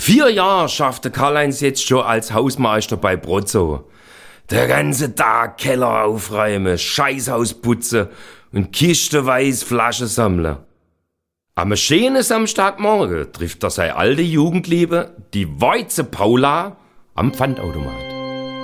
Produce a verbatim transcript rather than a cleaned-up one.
Vier Jahre schaffte Karl-Heinz jetzt schon als Hausmeister bei Brotzo. Der ganze Tag Keller aufräumen, Scheißhaus putzen und kistenweise Flaschen sammeln. Am schönen Samstagmorgen trifft er seine alte Jugendliebe, die Weize Paula, am Pfandautomat.